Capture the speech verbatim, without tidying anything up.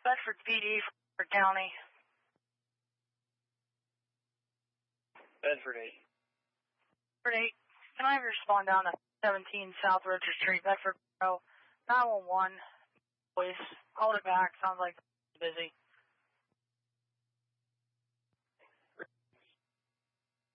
Bedford P D for County. Bedford eight. Bedford eight. Can I have you respond down to seventeen South Richard Street, Bedford, nine one one. Please. Hold it back. Sounds like it's busy.